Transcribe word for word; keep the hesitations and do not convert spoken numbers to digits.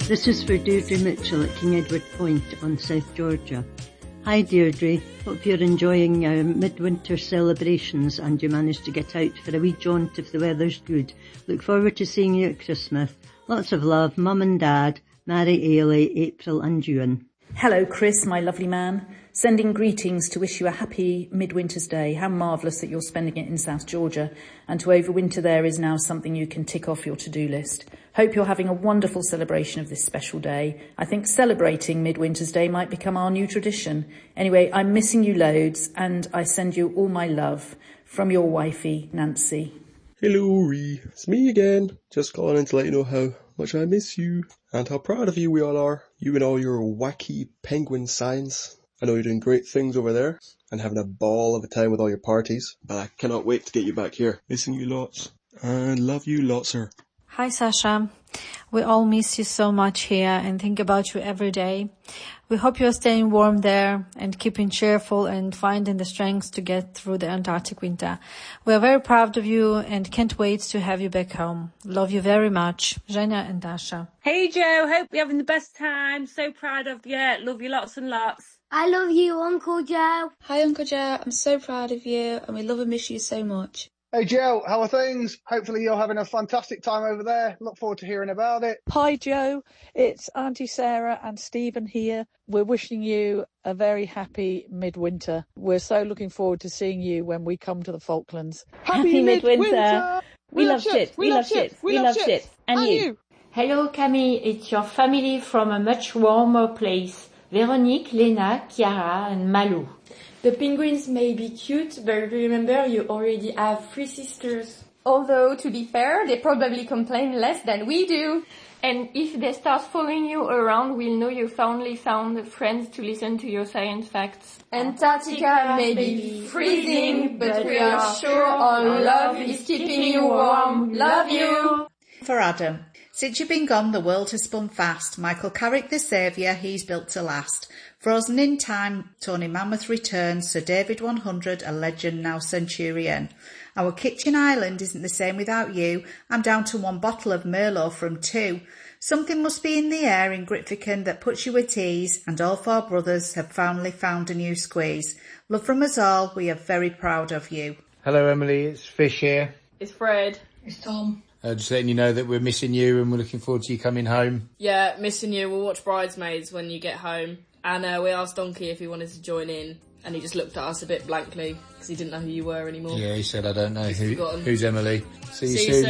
This is for Deirdre Mitchell at King Edward Point on South Georgia. Hi Deirdre, hope you're enjoying our midwinter celebrations and you managed to get out for a wee jaunt if the weather's good. Look forward to seeing you at Christmas. Lots of love, Mum and Dad, Mary, Ailey, April and Ewan. Hello Chris, my lovely man. Sending greetings to wish you a happy midwinter's day. How marvellous that you're spending it in South Georgia, and to overwinter there is now something you can tick off your to-do list. Hope you're having a wonderful celebration of this special day. I think celebrating Midwinter's Day might become our new tradition. Anyway, I'm missing you loads and I send you all my love from your wifey, Nancy. Hello, Ree. It's me again. Just calling in to let you know how much I miss you and how proud of you we all are. You and all your wacky penguin signs. I know you're doing great things over there and having a ball of a time with all your parties, but I cannot wait to get you back here. Missing you lots and love you lots, sir. Hi, Sasha. We all miss you so much here and think about you every day. We hope you're staying warm there and keeping cheerful and finding the strength to get through the Antarctic winter. We are very proud of you and can't wait to have you back home. Love you very much. Zhenya and Dasha. Hey, Joe. Hope you're having the best time. So proud of you. Love you lots and lots. I love you, Uncle Joe. Hi, Uncle Joe. I'm so proud of you and we love and miss you so much. Hey Joe, how are things? Hopefully you're having a fantastic time over there. Look forward to hearing about it. Hi Joe, it's Auntie Sarah and Stephen here. We're wishing you a very happy midwinter. We're so looking forward to seeing you when we come to the Falklands. Happy, happy midwinter. midwinter! We, we love shit, we love shit, we love shit. And, and you? you? Hello Camille, it's your family from a much warmer place. Véronique, Lena, Chiara and Malou. The penguins may be cute, but remember you already have three sisters. Although, to be fair, they probably complain less than we do. And if they start following you around, we'll know you finally found friends to listen to your science facts. Antarctica may be freezing, but we are sure our love is keeping you warm. Love you! For Adam. Since you've been gone, the world has spun fast. Michael Carrick, the saviour, he's built to last. Frozen in time, Tony Mammoth returns, Sir David one hundred, a legend, now centurion. Our kitchen island isn't the same without you. I'm down to one bottle of Merlot from two. Something must be in the air in Grytviken that puts you at ease, and all four brothers have finally found a new squeeze. Love from us all, we are very proud of you. Hello Emily, it's Fish here. It's Fred. It's Tom. Uh, just letting you know that we're missing you and we're looking forward to you coming home. Yeah, missing you. We'll watch Bridesmaids when you get home. And uh, we asked Donkey if he wanted to join in, and he just looked at us a bit blankly because he didn't know who you were anymore. Yeah, he said, I don't know. He's Who, forgotten. who's Emily? See you See soon. You soon.